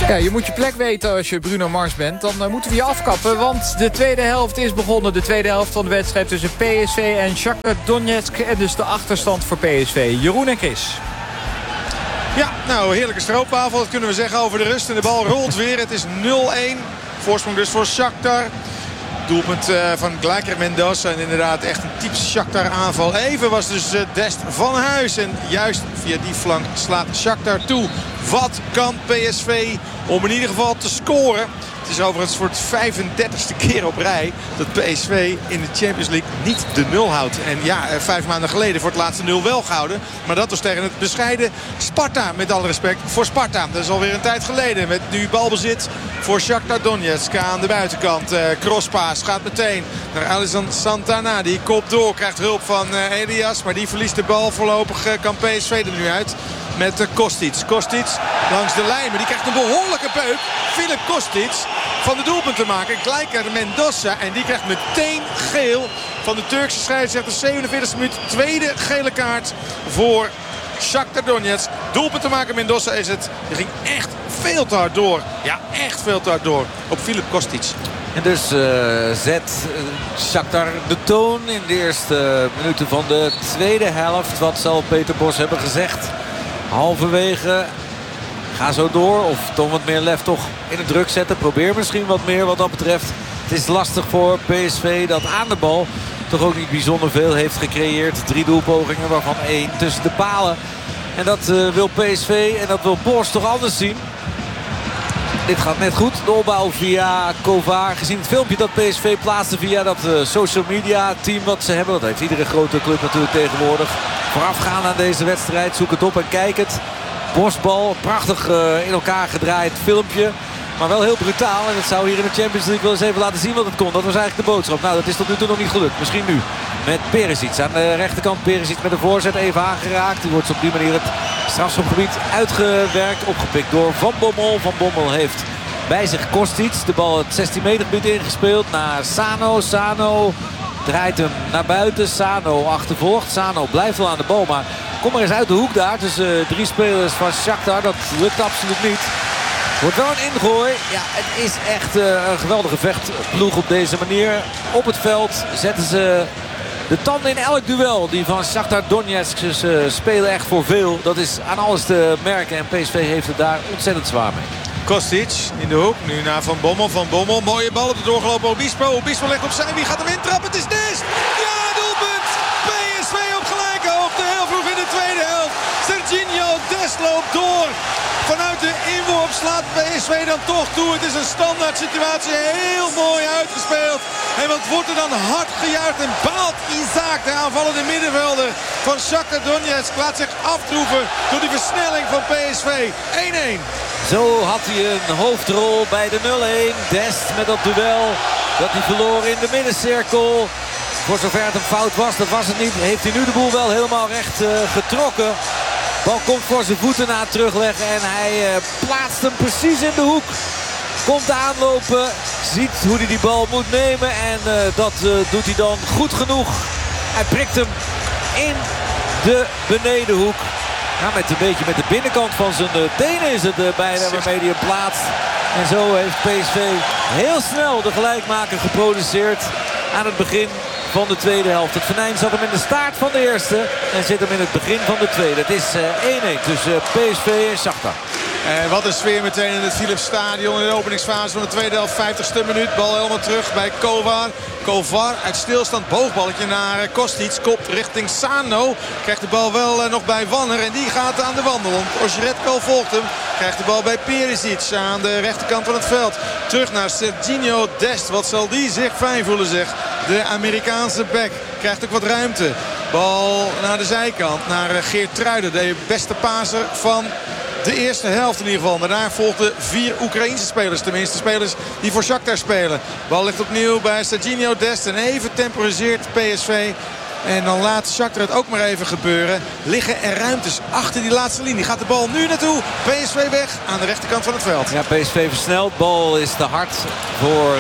Ja, je moet je plek weten als je Bruno Mars bent. Dan moeten we je afkappen, want de tweede helft is begonnen. De tweede helft van de wedstrijd tussen PSV en Shakhtar Donetsk. En dus de achterstand voor PSV. Jeroen en Chris. Ja, nou, heerlijke stroopwafel, dat kunnen we zeggen over de rust. En de bal rolt weer. Het is 0-1. Voorsprong dus voor Shakhtar. Doelpunt van Glaiker Mendoza. En inderdaad echt een typisch Shakhtar aanval. Even was dus Dest van huis. En juist via die flank slaat Shakhtar toe. Wat kan PSV om in ieder geval te scoren? Het is overigens voor het 35e keer op rij dat PSV in de Champions League niet de 0 houdt. En ja, 5 maanden geleden voor het laatste 0 wel gehouden. Maar dat was tegen het bescheiden Sparta, met alle respect voor Sparta. Dat is alweer een tijd geleden. Met nu balbezit voor Shakhtar Donetsk aan de buitenkant. Crosspaas gaat meteen naar Alisson Santana. Die kopt door, krijgt hulp van Elias. Maar die verliest de bal. Voorlopig kan PSV er nu uit. Met Kostic. Kostic langs de lijn. Maar die krijgt een behoorlijke beuk. Filip Kostic van de doelpunt te maken. Glaiker Mendoza. En die krijgt meteen geel van de Turkse scheidsrechter. 47e minuut. Tweede gele kaart voor Shakhtar Donetsk. Doelpunt te maken Mendoza is het. Die ging echt veel te hard door. Ja, echt veel te hard door op Filip Kostic. En dus zet Shakhtar de toon in de eerste minuten van de tweede helft. Wat zal Peter Bos hebben gezegd? Halverwege, ga zo door of toon wat meer lef toch in het druk zetten. Probeer misschien wat meer wat dat betreft. Het is lastig voor PSV dat aan de bal toch ook niet bijzonder veel heeft gecreëerd. 3 doelpogingen waarvan 1 tussen de palen. En dat wil PSV en dat wil Bos toch anders zien. Dit gaat net goed. De opbouw via Kovar. Gezien het filmpje dat PSV plaatste via dat social media team wat ze hebben. Dat heeft iedere grote club natuurlijk tegenwoordig. Voorafgaan aan deze wedstrijd. Zoek het op en kijk het. Bosbal. Prachtig in elkaar gedraaid filmpje. Maar wel heel brutaal. En dat zou hier in de Champions League wel eens even laten zien wat het kon. Dat was eigenlijk de boodschap. Nou, dat is tot nu toe nog niet gelukt. Misschien nu. Met Perisic aan de rechterkant. Perisic met een voorzet even aangeraakt. Die wordt op die manier het strafschopgebied uitgewerkt. Opgepikt door Van Bommel. Van Bommel heeft bij zich Kostic. De bal het 16 meter gebied ingespeeld naar Sano. Sano draait hem naar buiten. Sano achtervolgt. Sano blijft wel aan de bal. Maar kom maar eens uit de hoek daar. Tussen 3 spelers van Shakhtar. Dat lukt absoluut niet. Wordt wel een ingooi. Ja, het is echt een geweldige vechtploeg op deze manier. Op het veld zetten ze de tanden in elk duel. Die van Shakhtar Donetsk. Ze spelen echt voor veel. Dat is aan alles te merken. En PSV heeft het daar ontzettend zwaar mee. Kostic in de hoek. Nu naar Van Bommel. Van Bommel. Mooie bal op de doorgelopen Obispo. Obispo legt op zijn. Wie gaat hem intrappen? Het is Dest. Ja, doelpunt. PSV op gelijke hoogte. Heel vroeg in de tweede helft. Serginho Dest loopt door. Vanuit de inworp slaat PSV dan toch toe. Het is een standaard situatie. Heel mooi uitgespeeld. En wat wordt er dan hard gejuicht. En baalt Isaac, de aanvallende middenvelder van Shakhtar Donetsk. Laat zich aftroeven door die versnelling van PSV. 1-1. Zo had hij een hoofdrol bij de 0-1. Dest met dat duel dat hij verloor in de middencirkel. Voor zover het een fout was, dat was het niet. Heeft hij nu de boel wel helemaal recht getrokken. Bal komt voor zijn voeten na het terugleggen en hij plaatst hem precies in de hoek. Komt aanlopen, ziet hoe hij die bal moet nemen en dat doet hij dan goed genoeg. Hij prikt hem in de benedenhoek. Ja, met een beetje met de binnenkant van zijn tenen is het bijna waarmee hij hem plaatst. En zo heeft PSV heel snel de gelijkmaker geproduceerd aan het begin van de tweede helft. Het venijn zat hem in de staart van de eerste en zit hem in het begin van de tweede. Het is 1-1 tussen PSV en Shakhtar. En wat een sfeer meteen in het Philips Stadion in de openingsfase van de tweede helft. 50ste minuut. Bal helemaal terug bij Kovar. Kovar uit stilstand. Boogballetje naar Kostic. Kopt richting Sano. Krijgt de bal wel nog bij Wanner. En die gaat aan de wandel. Want Osjeretko volgt hem. Krijgt de bal bij Perisic aan de rechterkant van het veld. Terug naar Serginho Dest. Wat zal die zich fijn voelen zeg. De Amerikaanse back. Krijgt ook wat ruimte. Bal naar de zijkant. Naar Geertruiden. De beste paser van de eerste helft in ieder geval. Daarna volgden 4 Oekraïense spelers. Tenminste spelers die voor Shakhtar spelen. Bal ligt opnieuw bij Serginho Dest. En even temporiseert PSV. En dan laat Shakhtar het ook maar even gebeuren. Liggen er ruimtes achter die laatste linie. Gaat de bal nu naartoe. PSV weg aan de rechterkant van het veld. Ja, PSV versnelt. Bal is te hard voor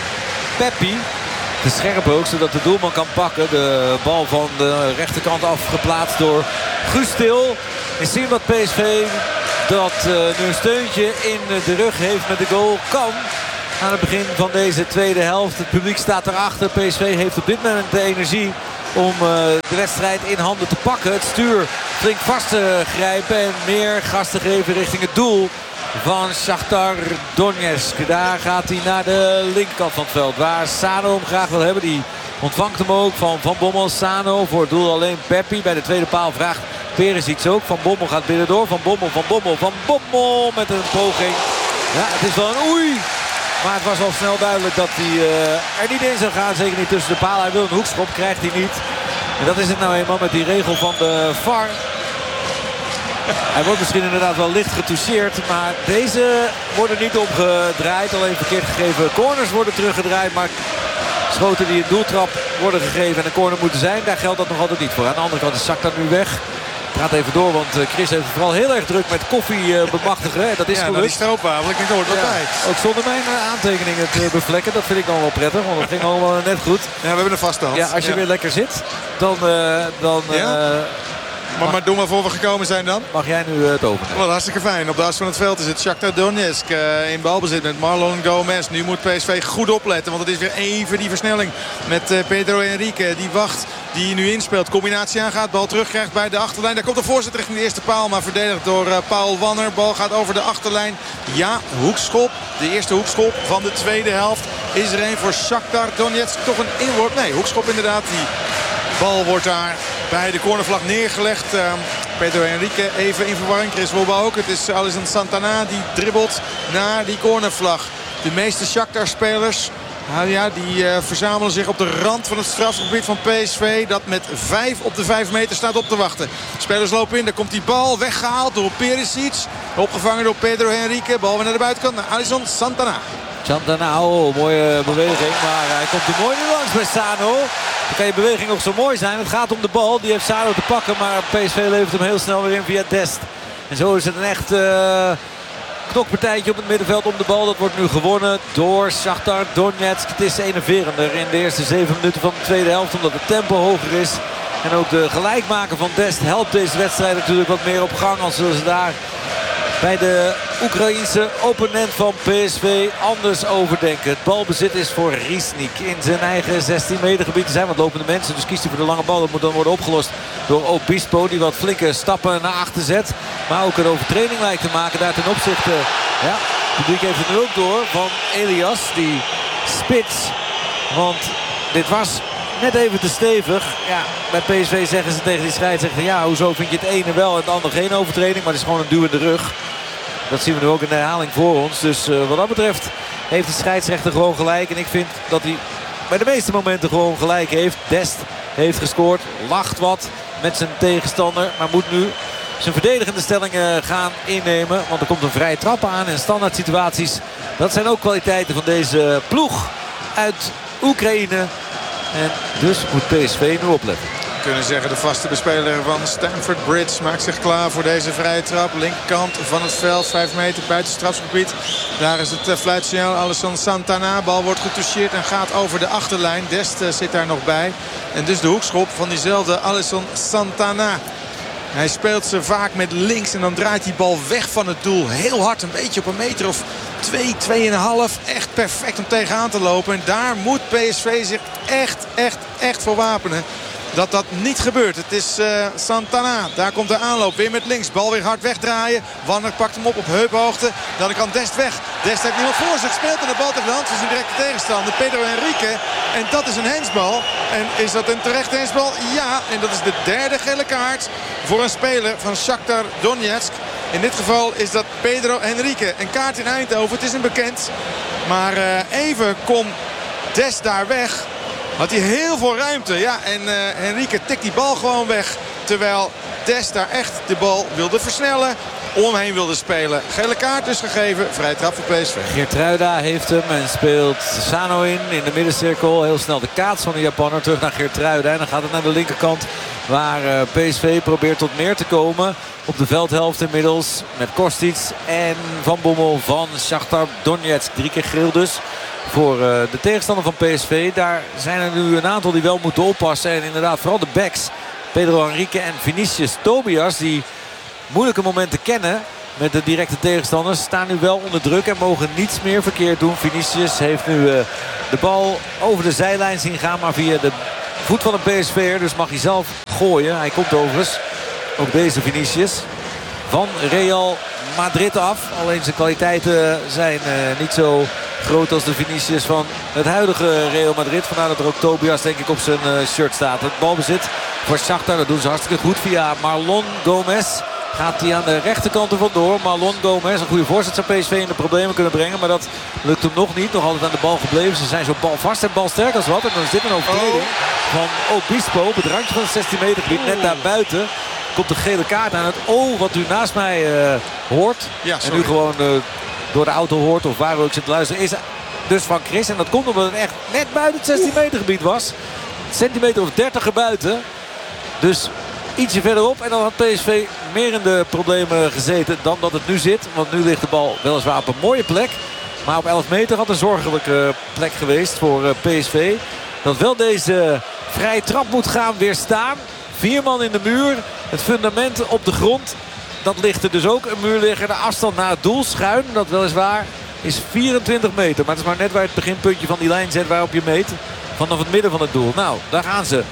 Peppi. Te scherp ook, zodat de doelman kan pakken. De bal van de rechterkant afgeplaatst door Guus Til. En zien wat PSV dat nu een steuntje in de rug heeft met de goal kan aan het begin van deze tweede helft. Het publiek staat erachter. PSV heeft op dit moment de energie om de wedstrijd in handen te pakken. Het stuur flink vast te grijpen en meer gas te geven richting het doel van Shakhtar Donetsk. Daar gaat hij naar de linkerkant van het veld, waar Sano hem graag wil hebben. Die ontvangt hem ook van Van Bommel. Sano voor het doel alleen Peppi. Bij de tweede paal vraagt Perisic ook. Van Bommel gaat binnen door. Van Bommel met een poging. Ja, het is wel een oei. Maar het was al snel duidelijk dat hij er niet in zou gaan. Zeker niet tussen de palen. Hij wil een hoekschop, krijgt hij niet. En dat is het nou eenmaal met die regel van de VAR. Hij wordt misschien inderdaad wel licht getoucheerd. Maar deze worden niet omgedraaid. Alleen verkeerd gegeven corners worden teruggedraaid. Maar schoten die een doeltrap worden gegeven en een corner moeten zijn, daar geldt dat nog altijd niet voor. Aan de andere kant is Shakhtar nu weg. Praat even door, want Chris heeft het vooral heel erg druk met koffie bemachtigen. Dat is gelukt. Ja, die stroopwafel, ik hoort wat bij. Ook zonder mijn aantekeningen te bevlekken. Dat vind ik dan wel prettig, want dat ging allemaal net goed. Ja, we hebben een vaststand. Ja, als je weer lekker zit, dan maar doe maar voor we gekomen zijn dan. Mag jij nu het openen? Wat hartstikke fijn. Op de as van het veld is het Shakhtar Donetsk in balbezit met Marlon Gomez. Nu moet PSV goed opletten, want het is weer even die versnelling met Pedro Henrique. Die wacht, die nu inspeelt. Combinatie aangaat, bal terugkrijgt bij de achterlijn. Daar komt de voorzet richting de eerste paal, maar verdedigd door Paul Wanner. Bal gaat over de achterlijn. Ja, hoekschop. De eerste hoekschop van de tweede helft is er een voor Shakhtar Donetsk. Toch een inworp? Nee, hoekschop inderdaad. Die bal wordt daar bij de cornervlag neergelegd. Pedro Henrique even in verwarring. Chris Wobbe ook. Het is Alisson Santana die dribbelt naar die cornervlag. De meeste Shakhtar-spelers die verzamelen zich op de rand van het strafgebied van PSV. Dat met 5 op de 5 meter staat op te wachten. Spelers lopen in. Daar komt die bal weggehaald door Perisic. Opgevangen door Pedro Henrique. Bal weer naar de buitenkant. Naar Alisson Santana. Santana, mooie beweging. Maar hij komt er mooi nu langs bij Sano. Dan kan je beweging ook zo mooi zijn. Het gaat om de bal. Die heeft Sano te pakken. Maar PSV levert hem heel snel weer in via Dest. En zo is het een echt knokpartijtje op het middenveld om de bal. Dat wordt nu gewonnen door Shakhtar Donetsk. Het is enerverender in de eerste 7 minuten van de tweede helft. Omdat het tempo hoger is. En ook de gelijkmaker van Dest helpt deze wedstrijd natuurlijk wat meer op gang. Als zullen ze daar bij de Oekraïense opponent van PSV anders overdenken. Het balbezit is voor Riesnik in zijn eigen 16 meter gebied. Er zijn wat lopende mensen, dus kiest hij voor de lange bal. Dat moet dan worden opgelost door Obispo, die wat flinke stappen naar achter zet. Maar ook een overtreding lijkt te maken daar ten opzichte. Ja, het publiek heeft het nu ook door van Elias, die spits. Want dit was net even te stevig. Ja, bij PSV zeggen ze tegen die scheidsrechter: ja, hoezo vind je het ene wel en het andere geen overtreding? Maar het is gewoon een duw in de rug. Dat zien we nu ook in de herhaling voor ons. Dus wat dat betreft heeft de scheidsrechter gewoon gelijk. En ik vind dat hij bij de meeste momenten gewoon gelijk heeft. Dest heeft gescoord, lacht wat met zijn tegenstander. Maar moet nu zijn verdedigende stellingen gaan innemen. Want er komt een vrije trap aan en standaard situaties. Dat zijn ook kwaliteiten van deze ploeg uit Oekraïne. En dus moet PSV nu opletten. We kunnen zeggen de vaste bespeler van Stamford Bridge maakt zich klaar voor deze vrije trap. Linkerkant van het veld, 5 meter buiten het strafgebied. Daar is het fluitsignaal. Alisson Santana. Bal wordt getoucheerd en gaat over de achterlijn. Dest zit daar nog bij. En dus de hoekschop van diezelfde Alisson Santana. Hij speelt ze vaak met links en dan draait die bal weg van het doel. Heel hard, een beetje op een meter of 2,5. Echt perfect om tegenaan te lopen. En daar moet PSV zich echt voor wapenen. Dat niet gebeurt. Het is Santana. Daar komt de aanloop. Weer met links. Bal weer hard wegdraaien. Wanner pakt hem op heuphoogte. Dan kan Dest weg. Dest heeft niemand voor zich. Speelt en de bal tegen de hand van zijn directe tegenstander. Pedro Henrique. En dat is een hensbal. En is dat een terechte hensbal? Ja. En dat is de derde gele kaart voor een speler van Shakhtar Donetsk. In dit geval is dat Pedro Henrique. Een kaart in Eindhoven. Het is een bekend. Maar even kon Dest daar weg. Had hij heel veel ruimte. Ja, en Henrique tikt die bal gewoon weg. Terwijl Dest daar echt de bal wilde versnellen. Omheen wilde spelen. Gele kaart dus gegeven. Vrije trap voor PSV. Geertruida heeft hem en speelt Sano in de middencirkel. Heel snel de kaats van de Japanner terug naar Geertruida. En dan gaat het naar de linkerkant. Waar PSV probeert tot meer te komen. Op de veldhelft inmiddels. Met Kostic en Van Bommel van Shakhtar Donetsk. 3 keer geel dus. Voor de tegenstander van PSV. Daar zijn er nu een aantal die wel moeten oppassen. En inderdaad vooral de backs. Pedro Henrique en Vinicius Tobias. Die moeilijke momenten kennen. met de directe tegenstanders. Staan nu wel onder druk en mogen niets meer verkeerd doen. Vinicius heeft nu de bal over de zijlijn zien gaan. Maar via de voet van een PSV'er. Dus mag hij zelf gooien. Hij komt overigens. Ook deze Vinicius. Van Real Madrid af. Alleen zijn kwaliteiten zijn niet zo groot als de Vinicius van het huidige Real Madrid. Vandaar dat er ook Tobias denk ik op zijn shirt staat. Het balbezit voor Shakhtar. Dat doen ze hartstikke goed via Marlon Gomez. Gaat hij aan de rechterkant er vandoor. Marlon Gomez, een goede voorzet, zou PSV in de problemen kunnen brengen. Maar dat lukt hem nog niet. Nog altijd aan de bal gebleven. Ze zijn zo balvast en balsterk als wat. En dan is dit een overtreding van Obispo. Op het randje van het 16 meter gebied. Net daar buiten komt de gele kaart aan. Het wat u naast mij hoort. Ja, en nu gewoon door de auto hoort. Of waar u ook zit te luisteren. Is dus van Chris. En dat komt omdat het echt net buiten het 16 meter gebied was. Centimeter of 30 erbuiten. Dus ietsje verderop. En dan had PSV meer in de problemen gezeten dan dat het nu zit. Want nu ligt de bal weliswaar op een mooie plek. Maar op 11 meter had een zorgelijke plek geweest voor PSV. Dat wel deze vrije trap moet gaan weerstaan. 4 man in de muur. Het fundament op de grond. Dat ligt er dus ook. Een muur liggen. De afstand naar het doel schuin. Dat weliswaar is 24 meter. Maar het is maar net waar het beginpuntje van die lijn zet waarop je meet. Vanaf het midden van het doel. Nou, daar gaan ze.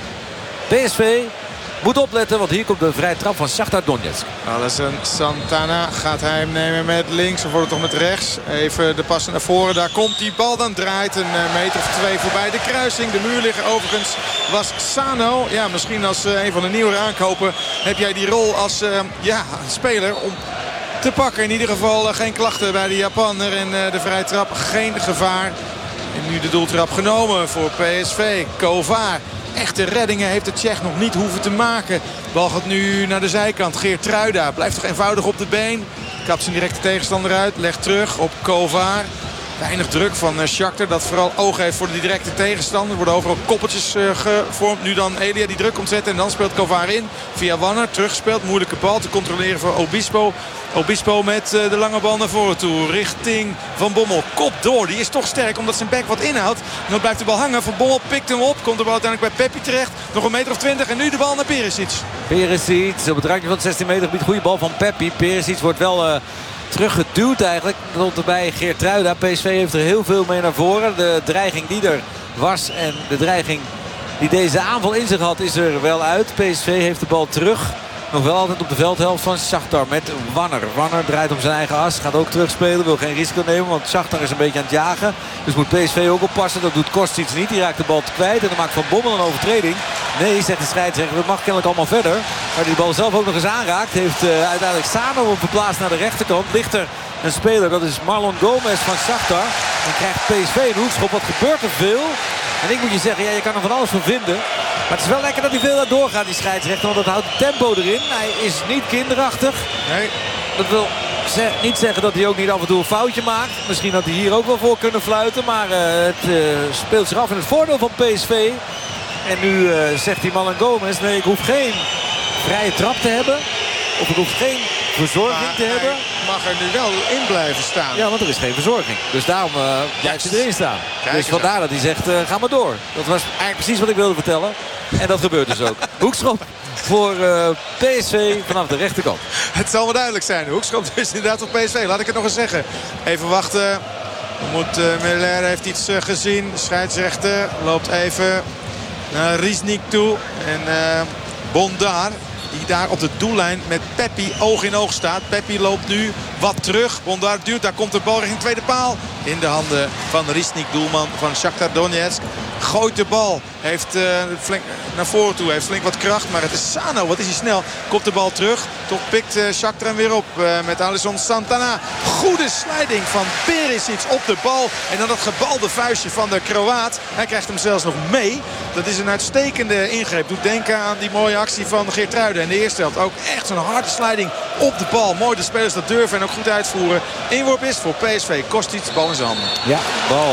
PSV moet opletten, want hier komt de vrije trap van Shakhtar Donetsk. Alisson Santana, gaat hij hem nemen met links of wordt het toch met rechts? Even de passen naar voren, daar komt die bal. Dan draait een meter of 2 voorbij de kruising. De muurligger overigens was Sano. Ja, misschien als een van de nieuwere aankopen heb jij die rol als speler om te pakken. In ieder geval geen klachten bij de Japaner. En de vrije trap geen gevaar. En nu de doeltrap genomen voor PSV. Kovar. Echte reddingen heeft de Tsjech nog niet hoeven te maken. Bal gaat nu naar de zijkant. Geertruida blijft toch eenvoudig op de been. Kapt zijn directe tegenstander uit. Legt terug op Kovar. Weinig druk van Shakhtar. Dat vooral oog heeft voor de directe tegenstander. Er worden overal koppeltjes gevormd. Nu dan Elia die druk komt zetten. En dan speelt Kovar in. Via Wanner. Teruggespeeld. Moeilijke bal te controleren voor Obispo. Obispo met de lange bal naar voren toe. Richting Van Bommel. Kop door. Die is toch sterk omdat zijn back wat inhoudt. En dan blijft de bal hangen. Van Bommel pikt hem op. Komt de bal uiteindelijk bij Peppi terecht. Nog een meter of 20. En nu de bal naar Perisic. Perisic op het randje van het 16 meter gebied. Goede bal van Peppi. Perisic wordt wel teruggeduwd eigenlijk. Rond erbij Geertruida. PSV heeft er heel veel mee naar voren. De dreiging die er was en de dreiging die deze aanval in zich had is er wel uit. PSV heeft de bal terug. Nog wel altijd op de veldhelft van Shakhtar met Wanner. Wanner draait om zijn eigen as. Gaat ook terugspelen. Wil geen risico nemen. Want Shakhtar is een beetje aan het jagen. Dus moet PSV ook oppassen. Dat doet Kostic niet. Die raakt de bal kwijt. En dan maakt Van Bommel een overtreding. Nee, zegt de scheidsrechter. Dat mag kennelijk allemaal verder. Maar die bal zelf ook nog eens aanraakt. Heeft uiteindelijk Sano hem verplaatst naar de rechterkant. Ligt er een speler. Dat is Marlon Gomez van Shakhtar. Dan krijgt PSV een hoekschop. Wat gebeurt er veel? En ik moet je zeggen, ja, je kan er van alles van vinden. Maar het is wel lekker dat hij veel daar doorgaat, die scheidsrechter. Want dat houdt het tempo erin. Hij is niet kinderachtig. Nee. Dat wil niet zeggen dat hij ook niet af en toe een foutje maakt. Misschien had hij hier ook wel voor kunnen fluiten. Maar het speelt zich af in het voordeel van PSV. En nu zegt die Marlon Gomez, nee, ik hoef geen vrije trap te hebben. Of ik hoef geen verzorging te hebben. Mag er nu wel in blijven staan. Ja, want er is geen verzorging. Dus daarom blijft hij erin staan. Dus vandaar dat hij zegt, ga maar door. Dat was eigenlijk precies wat ik wilde vertellen. En dat gebeurt dus ook. Hoekschop voor PSV vanaf de rechterkant. Het zal wel duidelijk zijn. De hoekschop dus inderdaad op PSV. Laat ik het nog eens zeggen. Even wachten. Muller heeft iets gezien. De scheidsrechter loopt even naar Riesnik toe. En Bondar, die daar op de doellijn met Peppi oog in oog staat. Peppi loopt nu wat terug. Bondar duwt, daar komt de bal richting tweede paal. In de handen van Riesnik, doelman van Shakhtar Donetsk. Gooit de bal. Heeft flink naar voren toe. Heeft flink wat kracht. Maar het is Sano. Wat is hij snel. Komt de bal terug. Toch pikt Shakhtar hem weer op. Met Alisson Santana. Goede slijding van Perisic op de bal. En dan dat gebalde vuistje van de Kroaat. Hij krijgt hem zelfs nog mee. Dat is een uitstekende ingreep. Doet denken aan die mooie actie van Geertruida in de eerste helft. Ook echt zo'n harde slijding op de bal. Mooi de spelers dat durven en ook goed uitvoeren. Inworp is voor PSV. Kostic, bal in zijn handen. Ja, bal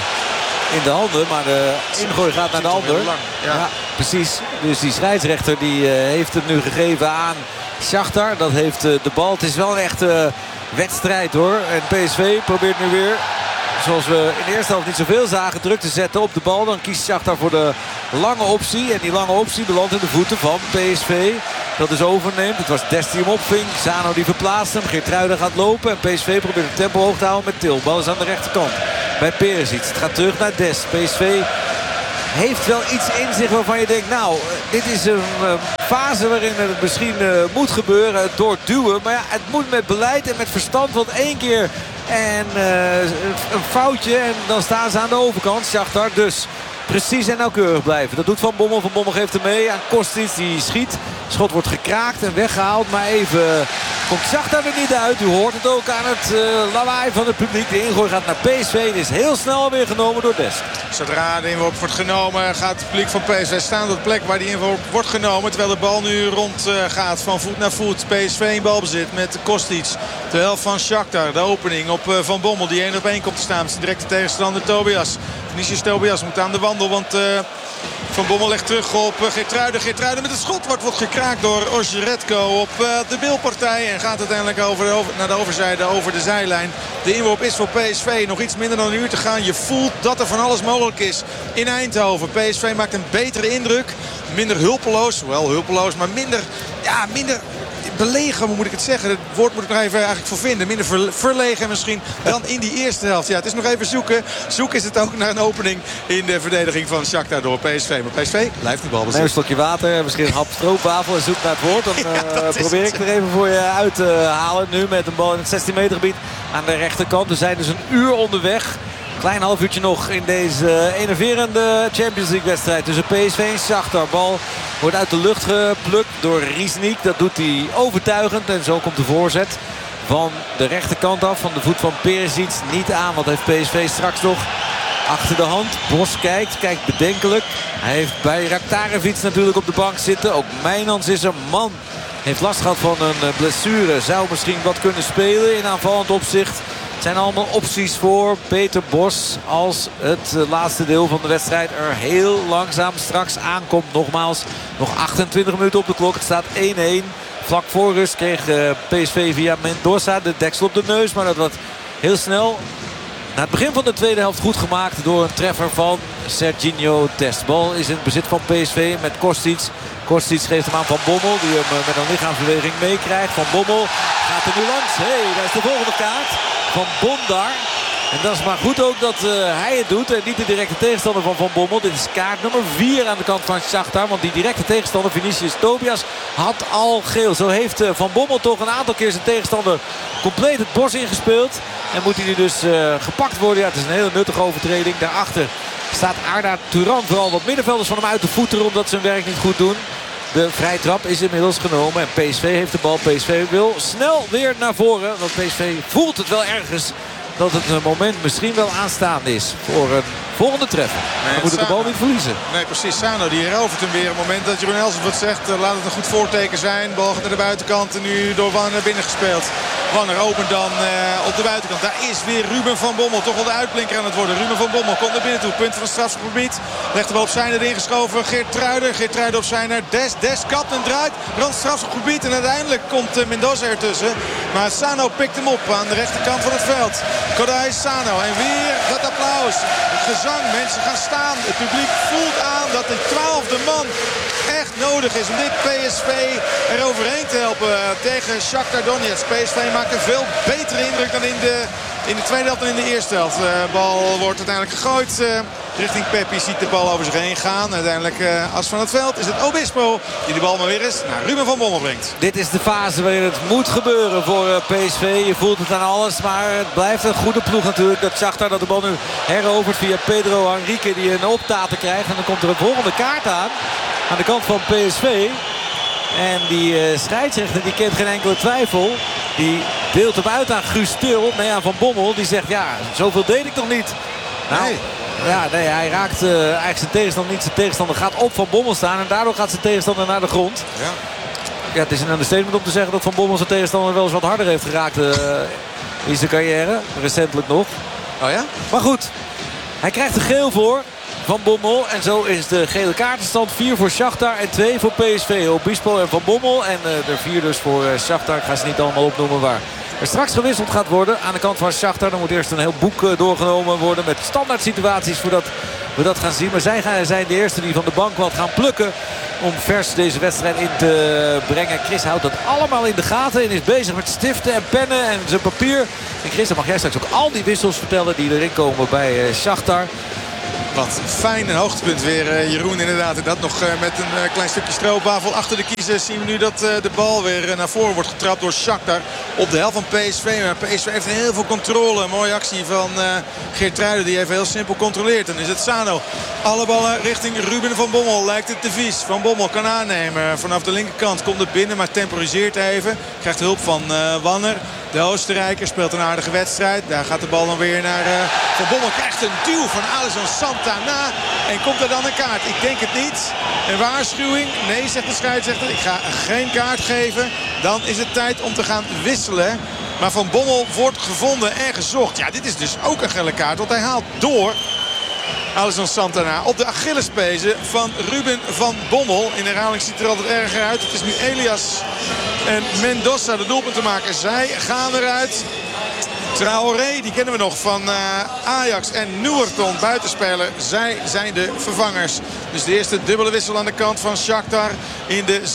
in de handen. Maar de ingooi gaat naar de ander. Ja, precies. Dus die scheidsrechter die heeft het nu gegeven aan Shakhtar. Dat heeft de bal. Het is wel een echte wedstrijd hoor. En PSV probeert nu weer, zoals we in de eerste helft niet zoveel zagen, druk te zetten op de bal. Dan kiest Shakhtar voor de lange optie. En die lange optie belandt in de voeten van PSV. dat dus overneemt. Het was Dest die hem opving. Zano die verplaatst hem. Geertruiden gaat lopen. En PSV probeert het tempo hoog te houden met Til. Bal is aan de rechterkant bij Perisic. Het gaat terug naar Dest. PSV heeft wel iets in zich waarvan je denkt... nou, dit is een fase waarin het misschien moet gebeuren. Het doorduwen. Maar ja, het moet met beleid en met verstand. Want 1 keer en een foutje en dan staan ze aan de overkant. Shakhtar dus precies en nauwkeurig blijven. Dat doet Van Bommel. Van Bommel geeft hem mee aan Kostic. Die schiet. Schot wordt gekraakt en weggehaald. Maar even komt Shakhtar er niet uit. U hoort het ook aan het lawaai van het publiek. De ingooi gaat naar PSV. En is heel snel weer genomen door Dest. Zodra de inworp wordt genomen gaat het publiek van PSV staan op de plek waar die inworp wordt genomen. Terwijl de bal nu rond gaat van voet naar voet. PSV in balbezit met Kostic. De helft van Shakhtar. De opening op Van Bommel die 1 op 1 komt te staan. Zijn directe tegenstander Tobias. Vinicius Tobias moet aan de wandel. Want Van Bommel legt terug op Geertruiden. Geertruiden met het schot wordt gekraakt door Osjeretko op de bilpartij. En gaat uiteindelijk naar de overzijde over de zijlijn. De inworp is voor PSV. Nog iets minder dan een uur te gaan. Je voelt dat er van alles mogelijk is in Eindhoven. PSV maakt een betere indruk. Minder hulpeloos. Wel hulpeloos, maar minder belegen, hoe moet ik het zeggen? Het woord moet ik nog even eigenlijk voor vinden. Minder verlegen misschien dan in die eerste helft. Ja, het is nog even zoeken. Zoek is het ook naar een opening in de verdediging van Shakhtar door PSV. Maar PSV blijft die bal bezit. Een slokje water, misschien een hap stroopwafel en zoek naar het woord. Dan probeer ik er even voor je uit te halen. Nu met een bal in het 16 meter gebied aan de rechterkant. We zijn dus een uur onderweg. Klein half uurtje nog in deze enerverende Champions League wedstrijd tussen PSV en Shakhtar. Bal wordt uit de lucht geplukt door Riesnik. Dat doet hij overtuigend en zo komt de voorzet van de rechterkant af. Van de voet van Perisic niet aan. Wat heeft PSV straks nog achter de hand. Bos kijkt bedenkelijk. Hij heeft bij Raktarevic natuurlijk op de bank zitten. Ook Mijnans is een man. Heeft last gehad van een blessure. Zou misschien wat kunnen spelen in aanvallend opzicht. Het zijn allemaal opties voor Peter Bos als het laatste deel van de wedstrijd er heel langzaam straks aankomt. Nogmaals, nog 28 minuten op de klok. Het staat 1-1. Vlak voor rust kreeg PSV via Mendoza de deksel op de neus. Maar dat wordt heel snel na het begin van de tweede helft goed gemaakt door een treffer van Serginho Dest. Bal is in het bezit van PSV met Kostic. Kostic geeft hem aan Van Bommel die hem met een lichaamsbeweging meekrijgt. Van Bommel gaat er nu langs. Daar is de volgende kaart van Bondar. En dat is maar goed ook dat hij het doet en niet de directe tegenstander van Bommel. Dit is kaart nummer 4 aan de kant van Shakhtar. Want die directe tegenstander, Vinicius Tobias, had al geel. Zo heeft Van Bommel toch een aantal keer zijn tegenstander compleet het bos ingespeeld. En moet hij nu dus gepakt worden. Ja, het is een hele nuttige overtreding. Daarachter staat Arda Turan vooral wat middenvelders van hem uit de voeten omdat ze hun werk niet goed doen. De vrije trap is inmiddels genomen en PSV heeft de bal. PSV wil snel weer naar voren. Want PSV voelt het wel ergens dat het moment misschien wel aanstaande is voor een volgende treffer. Dan moet ik de bal niet verliezen. Nee, precies. Sano die herovert hem weer. Op het moment dat Jeroen Elshoff het zegt, laat het een goed voorteken zijn. Bal gaat naar de buitenkant en nu door Wanner naar binnen gespeeld. Wanner opent dan op de buitenkant. Daar is weer Ruben van Bommel. Toch wel de uitblinker aan het worden. Ruben van Bommel komt naar binnen toe. Punt van het strafschopgebied. Legt de bal op Seiner erin geschoven. Geertruiden op Seiner. Dest kapt en draait. Rand strafschopgebied. En uiteindelijk komt Mendoza ertussen. Maar Sano pikt hem op aan de rechterkant van het veld. Kodai Sano. En weer dat applaus. Het gezang. Mensen gaan staan. Het publiek voelt aan dat de 12e man echt nodig is om dit PSV eroverheen te helpen tegen Shakhtar Donetsk. PSV maakt een veel betere indruk dan in de tweede helft dan in de eerste helft. De bal wordt uiteindelijk gegooid richting Peppi. Ziet de bal over zich heen gaan. Uiteindelijk as van het veld is het Obispo die de bal maar weer eens naar Ruben van Bommel brengt. Dit is de fase waarin het moet gebeuren voor PSV. Je voelt het aan alles, maar het blijft een goede ploeg natuurlijk. Dat Shakhtar dat de bal nu herovert via Pedro Henrique die een optaten krijgt. En dan komt er een volgende kaart aan de kant van PSV. En die scheidsrechter die kent geen enkele twijfel. Die deelt hem uit aan Guus Til. Nee, aan Van Bommel. Die zegt, ja, zoveel deed ik toch niet. Nou, nee. Ja, nee, hij raakt eigenlijk zijn tegenstander niet. Zijn tegenstander gaat op Van Bommel staan. En daardoor gaat zijn tegenstander naar de grond. Ja. Ja, het is een understatement om te zeggen dat Van Bommel zijn tegenstander wel eens wat harder heeft geraakt in zijn carrière. Recentelijk nog. Oh ja? Maar goed, hij krijgt er geel voor. Van Bommel. En zo is de gele kaartenstand 4 voor Shakhtar en 2 voor PSV. Obispo en Van Bommel. En er 4 dus voor Shakhtar. Ik ga ze niet allemaal opnoemen waar er straks gewisseld gaat worden aan de kant van Shakhtar. Dan moet eerst een heel boek doorgenomen worden met standaard situaties voordat we dat gaan zien. Maar zij zijn de eerste die van de bank wat gaan plukken om vers deze wedstrijd in te brengen. Chris houdt dat allemaal in de gaten en is bezig met stiften en pennen en zijn papier. En Chris, dan mag jij straks ook al die wissels vertellen die erin komen bij Shakhtar. Wat fijn, een hoogtepunt weer, Jeroen, inderdaad. En dat nog met een klein stukje stroopwafel achter de kiezer zien we nu dat de bal weer naar voren wordt getrapt door Shakhtar op de helft van PSV. Maar PSV heeft heel veel controle. Een mooie actie van Geertruiden die even heel simpel controleert. Dan is het Sano. Alle ballen richting Ruben van Bommel. Lijkt het te vies. Van Bommel kan aannemen. Vanaf de linkerkant komt het binnen, maar temporiseert even. Krijgt hulp van Wanner. De Oostenrijker speelt een aardige wedstrijd. Daar gaat de bal dan weer naar Van Bommel. Krijgt een duw van Alisson Santana. En komt er dan een kaart? Ik denk het niet. Een waarschuwing? Nee, zegt de scheidsrechter. Ik ga geen kaart geven. Dan is het tijd om te gaan wisselen. Maar Van Bommel wordt gevonden en gezocht. Ja, dit is dus ook een gele kaart. Want hij haalt door Alisson Santana op de Achillespezen van Ruben van Bommel. In herhaling ziet het er altijd erger uit. Het is nu Elias en Mendoza de doelpunt te maken. Zij gaan eruit. Traoré, die kennen we nog van Ajax en Noorton, buitenspeler. Zij zijn de vervangers. Dus de eerste dubbele wissel aan de kant van Shakhtar in de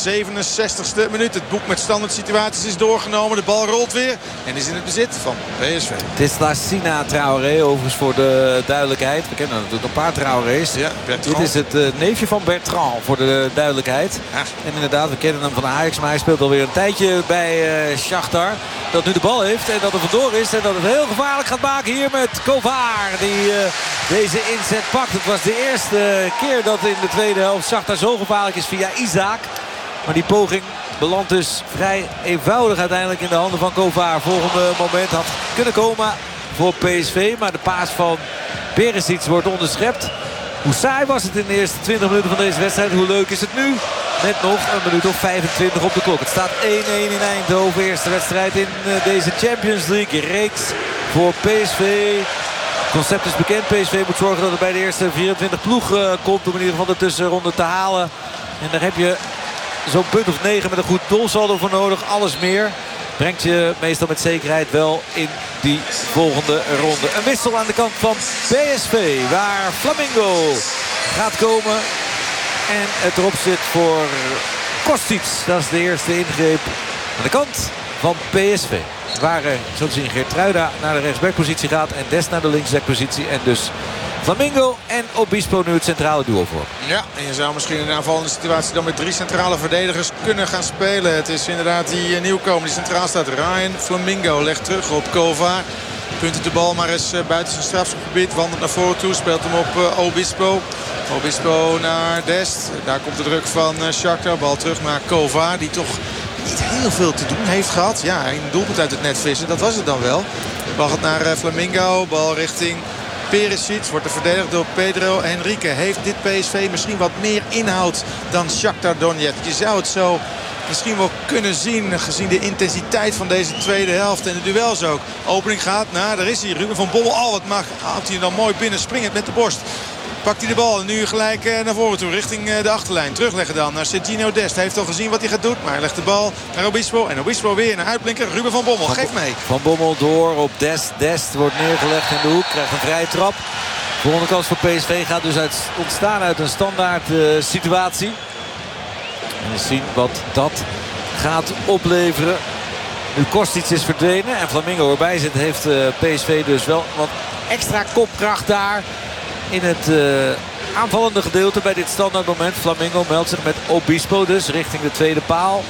67ste minuut. Het boek met standaard situaties is doorgenomen. De bal rolt weer en is in het bezit van PSV. Het is Lassina Traoré, overigens voor de duidelijkheid. We kennen natuurlijk een paar Traorés. Ja, dit is het neefje van Bertrand, voor de duidelijkheid. Ja. En inderdaad, we kennen hem van Ajax, maar hij speelt alweer een tijdje bij Shakhtar. Dat nu de bal heeft en dat er vandoor is. En dat het heel gevaarlijk gaat maken hier met Kovar. Die deze inzet pakt. Het was de eerste keer dat in de tweede helft Shakhtar zo gevaarlijk is via Isaac. Maar die poging belandt dus vrij eenvoudig uiteindelijk in de handen van Kovar. Volgende moment had kunnen komen voor PSV. Maar de paas van Perisic wordt onderschept. Hoe saai was het in de eerste 20 minuten van deze wedstrijd? Hoe leuk is het nu? Met nog een minuut of 25 op de klok. Het staat 1-1 in Eindhoven. Eerste wedstrijd in deze Champions League reeks voor PSV. Het concept is bekend. PSV moet zorgen dat het bij de eerste 24 ploeg komt. Om in ieder geval de tussenronde te halen. En daar heb je zo'n punt of 9 met een goed doelsaldo voor nodig. Alles meer brengt je meestal met zekerheid wel in die volgende ronde. Een wissel aan de kant van PSV. Waar Flamingo gaat komen. En het erop zit voor Kostic. Dat is de eerste ingreep aan de kant van PSV. Waar zo te zien Geertruida naar de rechtsbackpositie gaat. En Dest naar de linksbackpositie. En dus Flamingo en Obispo nu het centrale duo voor. Ja, en je zou misschien in een aanvallende situatie dan met 3 centrale verdedigers kunnen gaan spelen. Het is inderdaad die nieuwkomer die centraal staat. Ryan Flamingo legt terug op Kovar. Punt de bal maar eens buiten zijn strafschopgebied. Wandelt naar voren toe. Speelt hem op Obispo. Obispo naar Dest. Daar komt de druk van Shakhtar. Bal terug naar Kovar. Die toch niet heel veel te doen heeft gehad. Ja, een doelpunt uit het net vissen. Dat was het dan wel. Bal gaat naar Flamingo. Bal richting Perisic. Wordt er verdedigd door Pedro Henrique. Heeft dit PSV misschien wat meer inhoud dan Shakhtar Donetsk? Je zou het zo misschien wel kunnen zien, gezien de intensiteit van deze tweede helft en de duels ook. Opening gaat naar, daar is hij, Ruben van Bommel. Oh, wat mag, houdt hij dan mooi binnen, springend met de borst. Pakt hij de bal en nu gelijk naar voren toe, richting de achterlijn. Terugleggen dan naar Serginho Dest. Hij heeft al gezien wat hij gaat doen, maar hij legt de bal naar Obispo. En Obispo weer naar uitblinker, Ruben van Bommel. Geef mee. Van Bommel door op Dest. Dest wordt neergelegd in de hoek, krijgt een vrije trap. De volgende kans voor PSV gaat dus ontstaan uit een standaard situatie. En we zien wat dat gaat opleveren. Nu Kostic is verdwenen en Flamingo erbij zit, heeft PSV dus wel wat extra kopkracht daar in het aanvallende gedeelte bij dit standaard moment. Flamingo meldt zich met Obispo dus richting de tweede paal.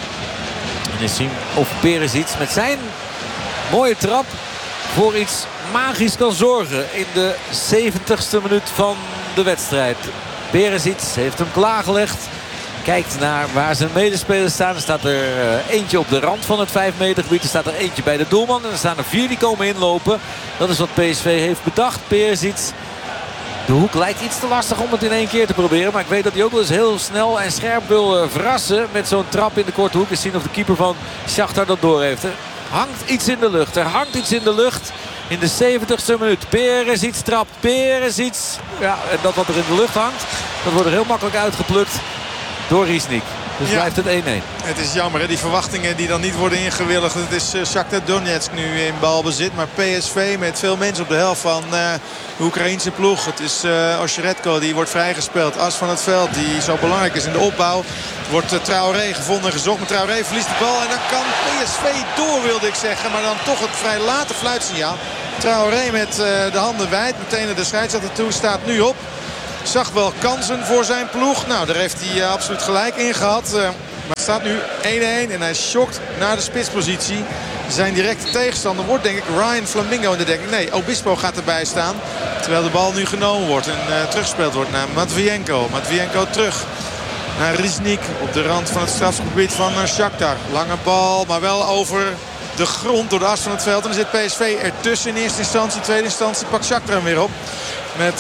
En eens zien of Perisic met zijn mooie trap voor iets magisch kan zorgen in de 70ste minuut van de wedstrijd. Perisic heeft hem klaargelegd. Kijkt naar waar zijn medespelers staan. Er staat er eentje op de rand van het 5 meter gebied. Er staat er eentje bij de doelman. En er staan er 4 die komen inlopen. Dat is wat PSV heeft bedacht. Perisic. De hoek lijkt iets te lastig om het in één keer te proberen. Maar ik weet dat hij ook wel eens heel snel en scherp wil verrassen. Met zo'n trap in de korte hoek. En zien of de keeper van Shakhtar dat door heeft. Er hangt iets in de lucht. Er hangt iets in de lucht. In de 70ste minuut. Perisic trapt. Perisic. Ja, en dat wat er in de lucht hangt. Dat wordt er heel makkelijk uitgeplukt door Riesnik. Dus blijft het 1-1. Het is jammer, hè? Die verwachtingen die dan niet worden ingewilligd. Het is Shakhtar Donetsk nu in balbezit. Maar PSV met veel mensen op de helft van de Oekraïense ploeg. Het is Osheretko, die wordt vrijgespeeld. As van het veld, die zo belangrijk is in de opbouw. Wordt Traoré gevonden en gezocht. Maar Traoré verliest de bal. En dan kan PSV door, wilde ik zeggen. Maar dan toch het vrij late fluitsignaal. Traoré met de handen wijd. Meteen naar de scheidsrechter toe. Staat nu op. Zag wel kansen voor zijn ploeg. Nou, daar heeft hij absoluut gelijk in gehad. Maar het staat nu 1-1 en hij schokt naar de spitspositie. Zijn directe tegenstander wordt denk ik Ryan Flamingo in de dekking. Nee, Obispo gaat erbij staan. Terwijl de bal nu genomen wordt en teruggespeeld wordt naar Matvienko. Matvienko terug naar Riznik op de rand van het strafgebied van Shakhtar. Lange bal, maar wel over de grond door de as van het veld. En dan zit PSV ertussen in eerste instantie. Tweede instantie pakt Shakhtar hem weer op. Met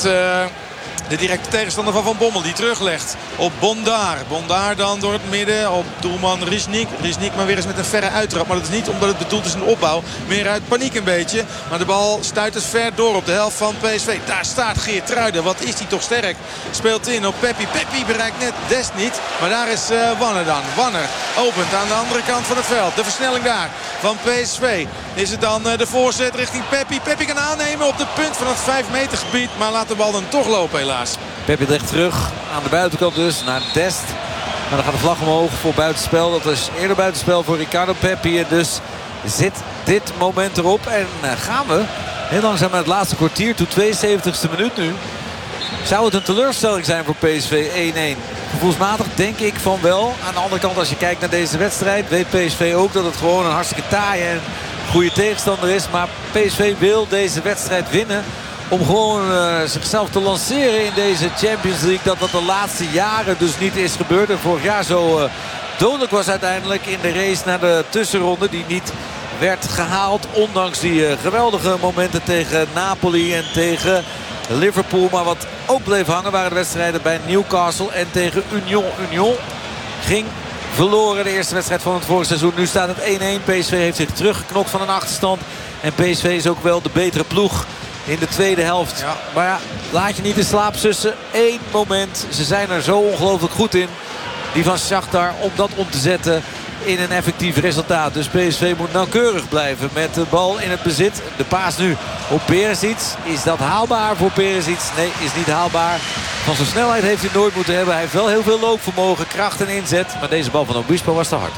de directe tegenstander van Van Bommel die teruglegt op Bondar. Bondar dan door het midden op doelman Riznik. Riznik maar weer eens met een verre uittrap. Maar dat is niet omdat het bedoeld is in de opbouw. Meer uit paniek een beetje. Maar de bal stuit het ver door op de helft van PSV. Daar staat Geertruiden. Wat is hij toch sterk. Speelt in op Peppi. Peppi bereikt net Dest niet. Maar daar is Wanner dan. Wanner opent aan de andere kant van het veld. De versnelling daar van PSV. Is het dan de voorzet richting Peppi. Peppi kan aannemen op de punt van het 5 meter gebied. Maar laat de bal dan toch lopen helaas. Peppi ligt terug aan de buitenkant dus naar Dest. Maar dan gaat de vlag omhoog voor buitenspel. Dat is eerder buitenspel voor Ricardo Peppi. En dus zit dit moment erop. En gaan we heel langzaam naar het laatste kwartier toe. 72e minuut nu. Zou het een teleurstelling zijn voor PSV 1-1? Gevoelsmatig denk ik van wel. Aan de andere kant als je kijkt naar deze wedstrijd weet PSV ook dat het gewoon een hartstikke taaie en goede tegenstander is. Maar PSV wil deze wedstrijd winnen. Om gewoon zichzelf te lanceren in deze Champions League. Dat de laatste jaren dus niet is gebeurd. En vorig jaar zo dodelijk was uiteindelijk in de race naar de tussenronde. Die niet werd gehaald. Ondanks die geweldige momenten tegen Napoli en tegen Liverpool. Maar wat ook bleef hangen waren de wedstrijden bij Newcastle en tegen Union. Union ging verloren de eerste wedstrijd van het vorige seizoen. Nu staat het 1-1. PSV heeft zich teruggeknokt van een achterstand. En PSV is ook wel de betere ploeg in de tweede helft. Ja. Maar ja, laat je niet in slaap sussen. Eén moment. Ze zijn er zo ongelooflijk goed in. Die van Shakhtar om dat om te zetten in een effectief resultaat. Dus PSV moet nauwkeurig blijven met de bal in het bezit. De paas nu op Perisic. Is dat haalbaar voor Perisic? Nee, is niet haalbaar. Van zijn snelheid heeft hij nooit moeten hebben. Hij heeft wel heel veel loopvermogen, kracht en inzet. Maar deze bal van Obispo was te hard.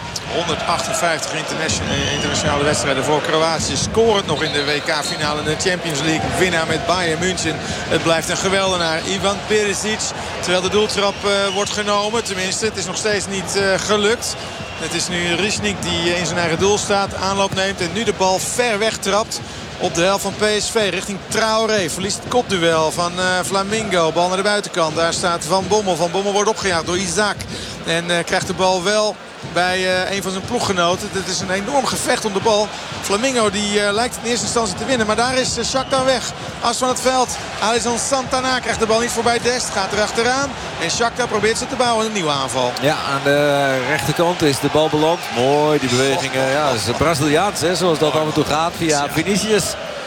158 internationale wedstrijden voor Kroatië. Scorend nog in de WK-finale in de Champions League. Winnaar met Bayern München. Het blijft een geweldenaar. Ivan Perisic. Terwijl de doeltrap wordt genomen. Tenminste, het is nog steeds niet gelukt. Het is nu Riznik die in zijn eigen doel staat. Aanloop neemt en nu de bal ver weg trapt. Op de helft van PSV richting Traoré. Verliest het kopduel van Flamingo. Bal naar de buitenkant. Daar staat Van Bommel. Van Bommel wordt opgejaagd door Isaac. En krijgt de bal wel bij een van zijn ploeggenoten. Het is een enorm gevecht om de bal. Flamingo die lijkt in eerste instantie te winnen. Maar daar is Shakhtar weg. As van het veld. Alisson Santana krijgt de bal niet voorbij Dest. Gaat er achteraan. En Shakhtar probeert ze te bouwen. Een nieuwe aanval. Ja, aan de rechterkant is de bal beland. Mooi die bewegingen. Ja, dat is Braziliaans hè, zoals dat af en toe gaat. Via Vinicius.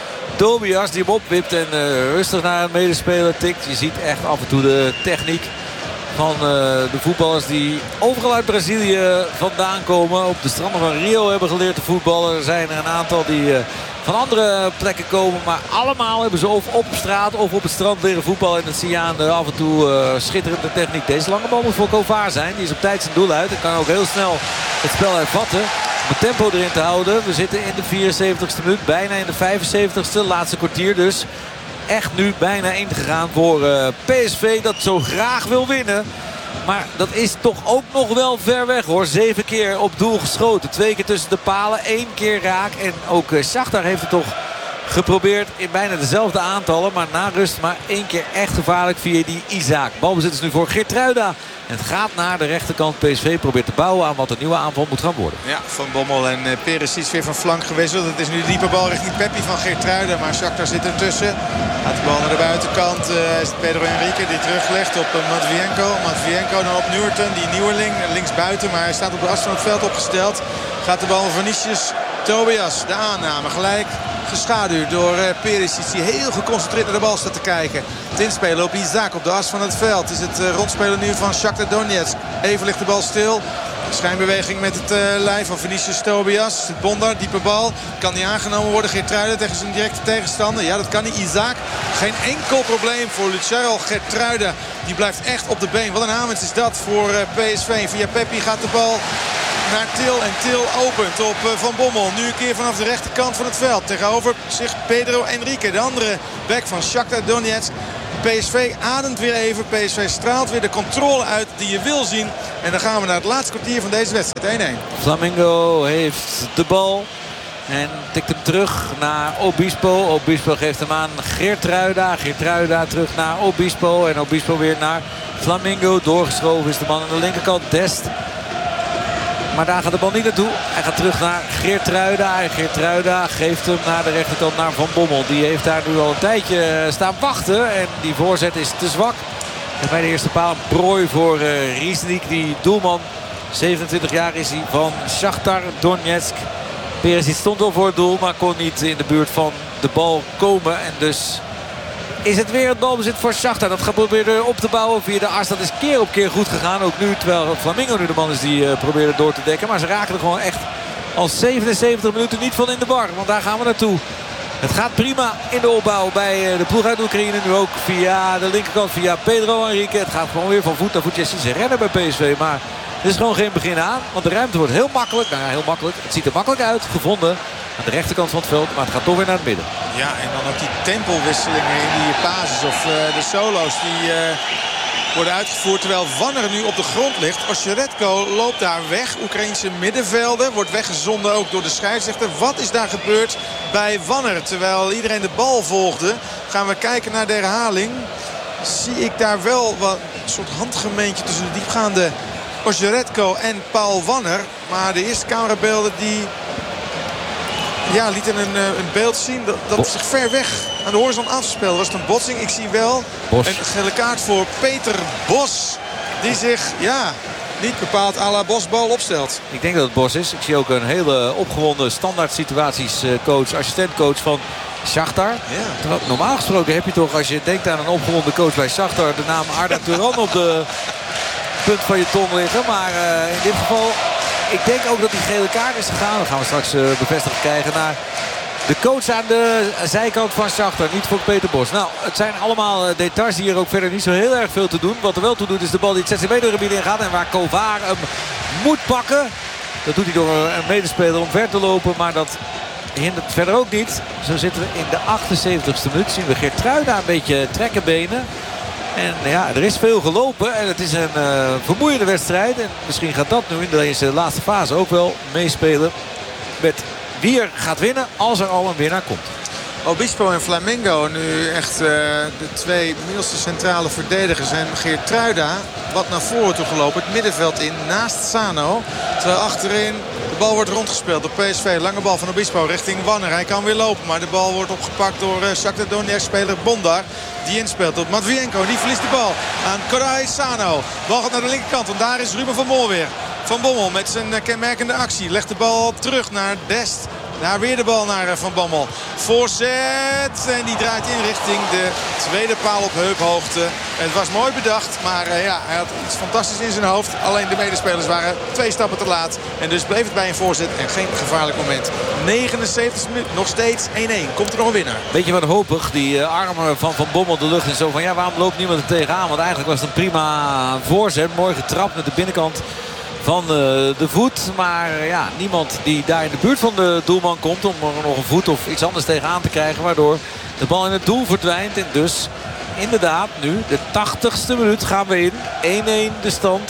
Tobias die hem opwipt en rustig naar een medespeler tikt. Je ziet echt af en toe de techniek van de voetballers die overal uit Brazilië vandaan komen. Op de stranden van Rio hebben geleerd te voetballen. Er zijn er een aantal die van andere plekken komen. Maar allemaal hebben ze of op straat of op het strand leren voetballen. En dat zie je aan de af en toe schitterende techniek. Deze lange bal moet voor Kovaar zijn. Die is op tijd zijn doel uit. En kan ook heel snel het spel hervatten. Om het tempo erin te houden. We zitten in de 74ste minuut. Bijna in de 75ste. Laatste kwartier dus. Echt nu bijna ingegaan voor PSV dat zo graag wil winnen. Maar dat is toch ook nog wel ver weg hoor. 7 keer op doel geschoten. 2 keer tussen de palen. 1 keer raak. En ook Shakhtar heeft het toch geprobeerd in bijna dezelfde aantallen. Maar na rust maar 1 keer echt gevaarlijk via die Isaac. Balbezit is nu voor Geertruida. En het gaat naar de rechterkant. PSV probeert te bouwen aan wat een nieuwe aanval moet gaan worden. Ja, Van Bommel en Perisic weer van flank gewisseld. Het is nu de diepe bal richting Peppi van Geertruida. Maar Shakhtar zit ertussen. Gaat de bal naar de buitenkant. Is het Pedro Henrique die teruglegt op Matvienko. Matvienko dan op Nurten. Die nieuweling links buiten. Maar hij staat op de as van het veld opgesteld. Gaat de bal van Vinicius. Tobias, de aanname gelijk geschaduwd door Perisic die heel geconcentreerd naar de bal staat te kijken. Het inspelen op Isaac op de as van het veld. Is het rondspelen nu van Shakhtar Donetsk. Even ligt de bal stil. Schijnbeweging met het lijf van Vinicius Tobias. Het Bondar, diepe bal. Kan niet aangenomen worden. Geertruida tegen zijn directe tegenstander. Ja, dat kan niet. Isaac. Geen enkel probleem voor Lucero. Geertruida, die blijft echt op de been. Wat een avond is dat voor PSV. Via Peppi gaat de bal naar Til. En Til opent op Van Bommel. Nu een keer vanaf de rechterkant van het veld. Tegenover zich Pedro Henrique. De andere back van Shakhtar Donetsk. PSV ademt weer even. PSV straalt weer de controle uit die je wil zien. En dan gaan we naar het laatste kwartier van deze wedstrijd. 1-1. Flamengo heeft de bal. En tikt hem terug naar Obispo. Obispo geeft hem aan Geertruida. Geertruida terug naar Obispo. En Obispo weer naar Flamengo. Doorgeschoven is de man aan de linkerkant. Dest. Maar daar gaat de bal niet naartoe. Hij gaat terug naar Geertruida. En Geertruida geeft hem naar de rechterkant naar Van Bommel. Die heeft daar nu al een tijdje staan wachten. En die voorzet is te zwak. En bij de eerste paal een prooi voor Riesnik. Die doelman, 27 jaar is hij, van Shakhtar Donetsk. Perisic stond al voor het doel, maar kon niet in de buurt van de bal komen. En dus is het weer het balbezit voor Shakhtar. Dat gaat proberen op te bouwen via de as. Dat is keer op keer goed gegaan. Ook nu, terwijl Flamengo nu de man is die probeerde door te dekken. Maar ze raken er gewoon echt al 77 minuten niet van in de bar. Want daar gaan we naartoe. Het gaat prima in de opbouw bij de ploeg uit Oekraïne. Nu ook via de linkerkant, via Pedro Henrique. Het gaat gewoon weer van voet naar voet. Je ziet ze rennen bij PSV, maar er is gewoon geen begin aan. Want de ruimte wordt heel makkelijk. Nou ja, heel makkelijk. Het ziet er makkelijk uit. Gevonden aan de rechterkant van het veld. Maar het gaat toch weer naar het midden. Ja, en dan ook die tempowisselingen in die basis of de solo's die worden uitgevoerd. Terwijl Wanner nu op de grond ligt. Osjeretko loopt daar weg. Oekraïense middenvelder wordt weggezonden ook door de scheidsrechter. Wat is daar gebeurd bij Wanner? Terwijl iedereen de bal volgde. Gaan we kijken naar de herhaling. Zie ik daar wel wat een soort handgemeentje tussen de diepgaande Osjeretko en Paul Wanner. Maar de eerste camerabeelden die lieten een beeld zien dat zich ver weg aan de horizon afspeelde. Was het een botsing? Ik zie wel een gele kaart voor Peter Bos. Die zich niet bepaald à la Bosbal opstelt. Ik denk dat het Bos is. Ik zie ook een hele opgewonden standaard situaties coach, assistentcoach van Shakhtar. Ja. Normaal gesproken heb je toch, als je denkt aan een opgewonden coach bij Shakhtar, de naam Arda Turan op de punt van je tong liggen. Maar in dit geval, ik denk ook dat die gele kaart is gegaan. Dat gaan we straks bevestigd krijgen naar de coach aan de zijkant van Shakhtar. Niet voor Peter Bos. Nou, het zijn allemaal details die hier ook verder niet zo heel erg veel te doen. Wat er wel toe doet is de bal die het 16 meter gebied in gaat. En waar Kovar hem moet pakken. Dat doet hij door een medespeler om ver te lopen. Maar dat hindert verder ook niet. Zo zitten we in de 78ste minuut. Zien we Geertruida een beetje trekkenbenen. En ja, er is veel gelopen en het is een vermoeiende wedstrijd. En misschien gaat dat nu in deze laatste fase ook wel meespelen met wie er gaat winnen als er al een winnaar komt. Obispo en Flamengo nu echt de twee middelste centrale verdedigers. En Geertruida wat naar voren toe gelopen. Het middenveld in naast Sano. Terwijl achterin de bal wordt rondgespeeld door PSV. Lange bal van Obispo richting Wanner. Hij kan weer lopen, maar de bal wordt opgepakt door Shakhtar Donetsk-speler Bondar. Die inspeelt op Matvienko. Die verliest de bal aan Koray Sano. Bal gaat naar de linkerkant, want daar is Ruben van Bommel weer. Van Bommel met zijn kenmerkende actie. Legt de bal terug naar Dest. Daar weer de bal naar Van Bommel. Voorzet. En die draait in richting de tweede paal op heuphoogte. Het was mooi bedacht. Maar hij had iets fantastisch in zijn hoofd. Alleen de medespelers waren 2 stappen te laat. En dus bleef het bij een voorzet. En geen gevaarlijk moment. 79 minuten. Nog steeds 1-1. Komt er nog een winnaar. Beetje wanhopig. Die armen van Van Bommel de lucht. En zo van waarom loopt niemand er tegenaan? Want eigenlijk was het een prima voorzet. Mooi getrapt met de binnenkant van de voet. Maar niemand die daar in de buurt van de doelman komt om er nog een voet of iets anders tegenaan te krijgen. Waardoor de bal in het doel verdwijnt. En dus inderdaad nu de 80ste minuut gaan we in. 1-1 de stand.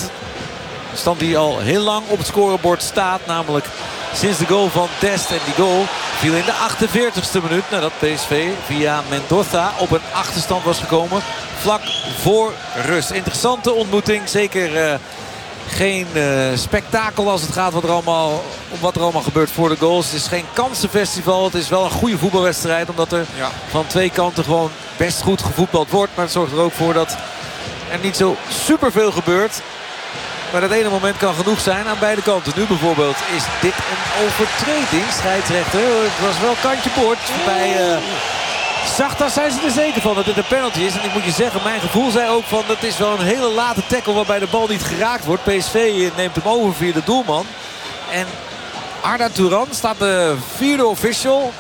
De stand die al heel lang op het scorebord staat. Namelijk sinds de goal van Dest. En die goal viel in de 48ste minuut. Nadat PSV via Mendoza op een achterstand was gekomen. Vlak voor rust. Interessante ontmoeting. Zeker geen spektakel als het gaat om wat er allemaal gebeurt voor de goals. Het is geen kansenfestival. Het is wel een goede voetbalwedstrijd. Omdat er van twee kanten gewoon best goed gevoetbald wordt. Maar het zorgt er ook voor dat er niet zo superveel gebeurt. Maar dat ene moment kan genoeg zijn aan beide kanten. Nu bijvoorbeeld is dit een overtreding. Scheidsrechter. Het was wel kantje boord bij Shakhtar zijn ze er zeker van dat dit een penalty is. En ik moet je zeggen, mijn gevoel zei ook van... het is wel een hele late tackle waarbij de bal niet geraakt wordt. PSV neemt hem over via de doelman. En Arda Turan staat de vierde official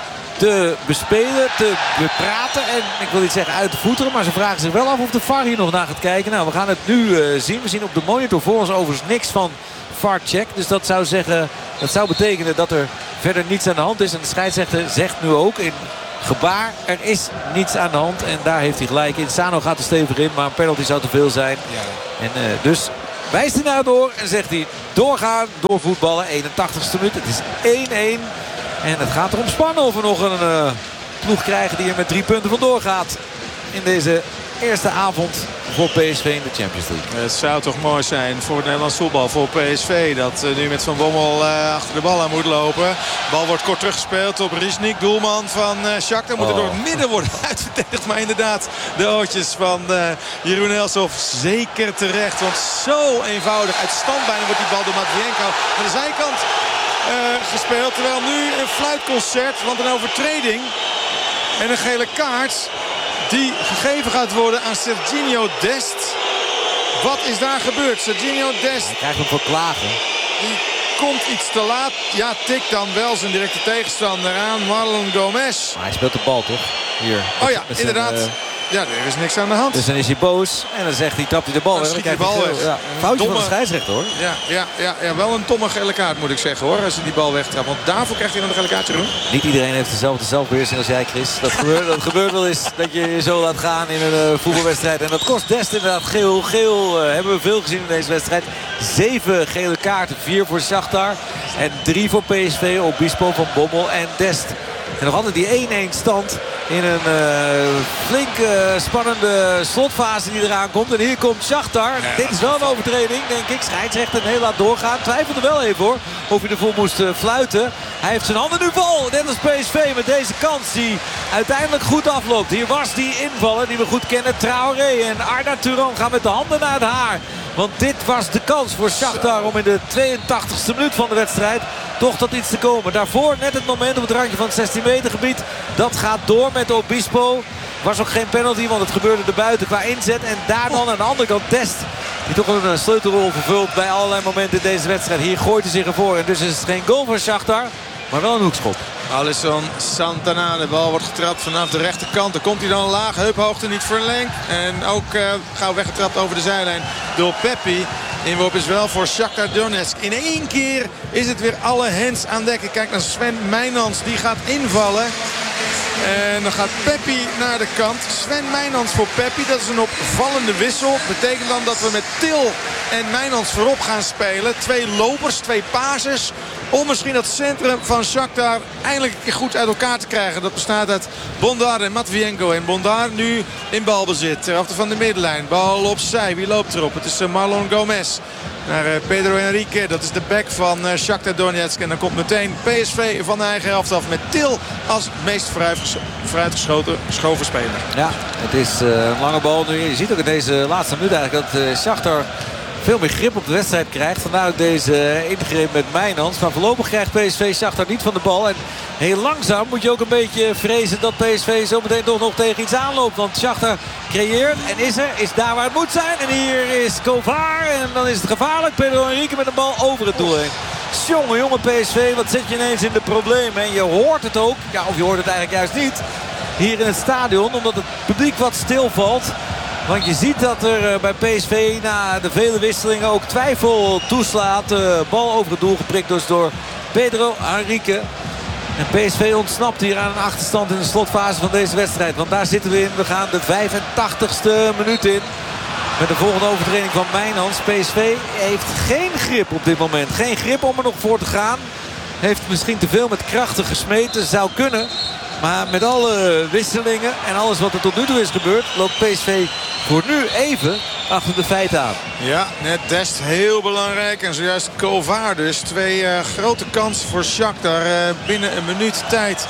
te bespelen, te bepraten. En ik wil niet zeggen uit te voeteren, maar ze vragen zich wel af of de VAR hier nog naar gaat kijken. Nou, we gaan het nu zien. We zien op de monitor voor ons overigens niks van VAR-check. Dus dat zou betekenen dat er verder niets aan de hand is. En de scheidsrechter zegt nu ook in gebaar, er is niets aan de hand. En daar heeft hij gelijk in. Sano gaat er stevig in, maar een penalty zou te veel zijn. Ja. En dus wijst hij naar door en zegt hij doorgaan, doorvoetballen. 81ste minuut, het is 1-1. En het gaat erom spannen of we nog een ploeg krijgen die er met 3 punten vandoor gaat. In deze eerste avond voor PSV in de Champions League. Het zou toch mooi zijn voor het Nederlands voetbal, voor PSV. Dat nu met Van Bommel achter de bal aan moet lopen. De bal wordt kort teruggespeeld op Riesnik, doelman van Shakhtar. Moet er door het midden worden uitverdedigd. Maar inderdaad, de ootjes van Jeroen Elshoff zeker terecht. Want zo eenvoudig uit stand bijna wordt die bal door Matvienko aan de zijkant gespeeld. Terwijl nu een fluitconcert, want een overtreding en een gele kaart die gegeven gaat worden aan Serginho Dest. Wat is daar gebeurd? Serginho Dest. Hij krijgt hem voor klagen. Die komt iets te laat. Ja, tikt dan wel zijn directe tegenstander aan. Marlon Gomez. Maar hij speelt de bal toch? Hier. Oh ja, inderdaad. Ja, er is niks aan de hand. Dus dan is hij boos. En dan zegt hij, trapt hij de bal weg. Schiet de bal weg. Ja. Foutje van de scheidsrechter hoor. Ja, wel een domme gele kaart moet ik zeggen hoor. Als hij die bal wegtrapt. Want daarvoor krijgt hij dan een gele kaartje doen. Niet iedereen heeft dezelfde zelfbeheersing als jij, Chris. Dat gebeurt wel eens dat je je zo laat gaan in een voetbalwedstrijd. En dat kost Dest inderdaad geel. Geel hebben we veel gezien in deze wedstrijd. 7 gele kaarten. 4 voor Shakhtar. En 3 voor PSV. Obispo, Van Bommel en Dest. En nog altijd die 1-1 stand in een flink spannende slotfase die eraan komt. En hier komt Shakhtar. Ja, dit is wel een overtreding, denk ik. Scheidsrechter heel laat doorgaan. Twijfelde wel even hoor, of hij ervoor moest fluiten. Hij heeft zijn handen nu vol. Net als PSV met deze kans die uiteindelijk goed afloopt. Hier was die invaller die we goed kennen. Traoré en Arda Turan gaan met de handen naar het haar. Want dit was de kans voor Shakhtar om in de 82e minuut van de wedstrijd toch tot iets te komen. Daarvoor net het moment op het randje van het 16 meter gebied. Dat gaat door met Obispo. Was ook geen penalty, want het gebeurde erbuiten qua inzet. En daar dan aan de andere kant Dest. Die toch een sleutelrol vervult bij allerlei momenten in deze wedstrijd. Hier gooit hij zich ervoor. En dus is het geen goal voor Shakhtar, maar wel een hoekschop. Alisson Santana, de bal wordt getrapt vanaf de rechterkant. Dan komt hij dan laag, heuphoogte niet verlengd. En ook gauw weggetrapt over de zijlijn door Peppi. Inworp is wel voor Shakhtar Donetsk. In één keer is het weer alle hands aan dek. Ik kijk naar Sven Meijnans, die gaat invallen. En dan gaat Peppi naar de kant. Sven Meijnans voor Peppi. Dat is een opvallende wissel. Betekent dan dat we met Til en Meijnans voorop gaan spelen. 2 lopers, 2 pasers. Om misschien dat centrum van Shakhtar eindelijk een keer goed uit elkaar te krijgen. Dat bestaat uit Bondar en Matvienko. En Bondar nu in balbezit. Ter hoogte van de middenlijn. Bal opzij. Wie loopt erop? Het is Marlon Gomez. Naar Pedro Henrique. Dat is de back van Shakhtar Donetsk. En dan komt meteen PSV van de eigen helft af. Met Til als meest vooruitgeschoven speler. Ja, het is een lange bal nu. Je ziet ook in deze laatste minuut eigenlijk dat Shakhtar veel meer grip op de wedstrijd krijgt. Vandaar ook deze ingreep met Meijnans. Maar voorlopig krijgt PSV Shakhtar niet van de bal. En heel langzaam moet je ook een beetje vrezen dat PSV zo meteen toch nog tegen iets aanloopt. Want Shakhtar creëert en is daar waar het moet zijn. En hier is Kovar en dan is het gevaarlijk. Pedro Henrique met een bal over het doel heen. Jonge PSV, wat zet je ineens in de problemen. En je hoort het ook, ja, of je hoort het eigenlijk juist niet, hier in het stadion. Omdat het publiek wat stilvalt. Want je ziet dat er bij PSV na de vele wisselingen ook twijfel toeslaat. Bal over het doel geprikt dus door Pedro Henrique. En PSV ontsnapt hier aan een achterstand in de slotfase van deze wedstrijd. Want daar zitten we in. We gaan de 85ste minuut in. Met de volgende overtreding van Meijnans. PSV heeft geen grip op dit moment. Geen grip om er nog voor te gaan. Heeft misschien te veel met krachten gesmeten. Zou kunnen. Maar met alle wisselingen en alles wat er tot nu toe is gebeurd, loopt PSV voor nu even achter de feiten aan. Ja, net Dest heel belangrijk. En zojuist Kovar dus. 2 grote kansen voor Shakhtar binnen een minuut tijd.